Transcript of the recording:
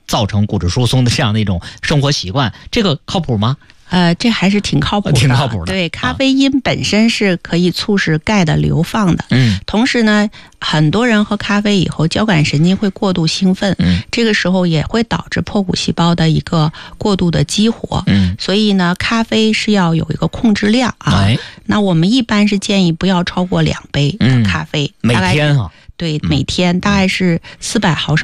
造成骨质疏松的这样的一种生活习惯，这个靠谱吗？ 这还是挺靠谱的， 挺靠谱的。 对，咖啡因本身是可以促使钙的流放的。同时呢，很多人喝咖啡以后，交感神经会过度兴奋，这个时候也会导致破骨细胞的一个过度的激活。所以呢，咖啡是要有一个控制量啊。那我们一般是建议不要超过2杯的咖啡， 每天啊。 对，每天大概是400毫升。